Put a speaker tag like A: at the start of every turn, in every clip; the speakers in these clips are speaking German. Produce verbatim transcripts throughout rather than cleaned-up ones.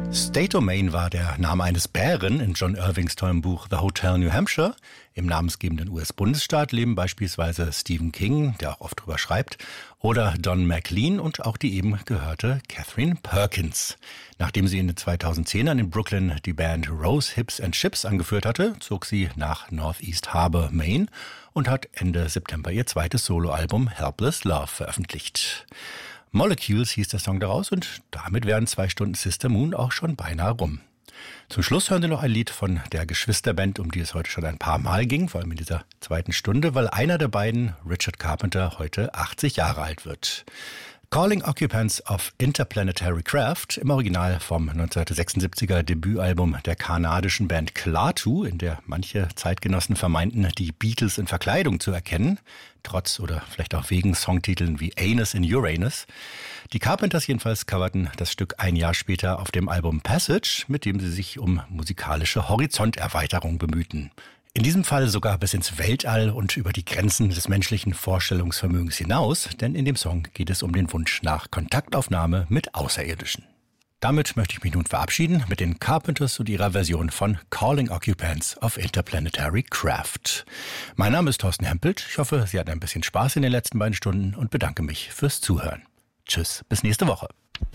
A: State of Maine war der Name eines Bären in John Irvings tollem Buch The Hotel New Hampshire. Im namensgebenden U S-Bundesstaat leben beispielsweise Stephen King, der auch oft drüber schreibt, oder Don McLean und auch die eben gehörte Catherine Perkins. Nachdem sie in den zweitausendzehnern in Brooklyn die Band Rose Hips and Chips angeführt hatte, zog sie nach Northeast Harbor, Maine und hat Ende September ihr zweites Soloalbum Helpless Love veröffentlicht. Molecules hieß der Song daraus und damit wären zwei Stunden Sister Moon auch schon beinahe rum. Zum Schluss hören Sie noch ein Lied von der Geschwisterband, um die es heute schon ein paar Mal ging, vor allem in dieser zweiten Stunde, weil einer der beiden, Richard Carpenter, heute achtzig Jahre alt wird. Calling Occupants of Interplanetary Craft, im Original vom neunzehnhundertsechsundsiebziger Debütalbum der kanadischen Band Klaatu, in der manche Zeitgenossen vermeinten, die Beatles in Verkleidung zu erkennen, trotz oder vielleicht auch wegen Songtiteln wie Anus in Uranus. Die Carpenters jedenfalls coverten das Stück ein Jahr später auf dem Album Passage, mit dem sie sich um musikalische Horizonterweiterung bemühten. In diesem Fall sogar bis ins Weltall und über die Grenzen des menschlichen Vorstellungsvermögens hinaus, denn in dem Song geht es um den Wunsch nach Kontaktaufnahme mit Außerirdischen. Damit möchte ich mich nun verabschieden mit den Carpenters und ihrer Version von Calling Occupants of Interplanetary Craft. Mein Name ist Thorsten Hempelt. Ich hoffe, Sie hatten ein bisschen Spaß in den letzten beiden Stunden und bedanke mich fürs Zuhören. Tschüss, bis nächste Woche.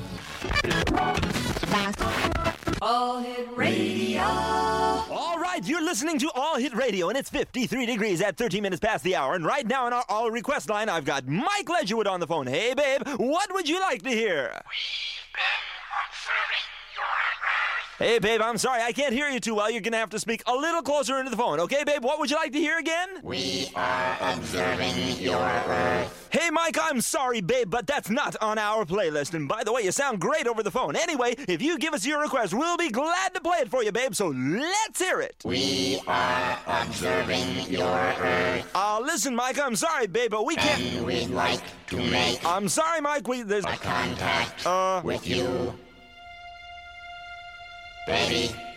B: All Hit Radio.
C: All right, you're listening to All Hit Radio, and it's fifty-three degrees at thirteen minutes past the hour. And right now on our All Request line, I've got Mike Ledgerwood on the phone. Hey, babe, what would you like to hear?
D: We've been observing your Earth.
C: Hey, babe, I'm sorry, I can't hear you too well. You're going to have to speak a little closer into the phone. Okay, babe, what would you like to hear again?
D: We are observing your Earth.
C: Hey, Mike, I'm sorry, babe, but that's not on our playlist. And by the way, you sound great over the phone. Anyway, if you give us your request, we'll be glad to play it for you, babe, so let's hear it.
D: We are observing your Earth.
C: Uh, listen, Mike, I'm sorry, babe, but we can't...
D: And we'd like to make
C: I'm sorry, Mike, we... There's...
D: a contact
C: Uh...
D: with you. Baby.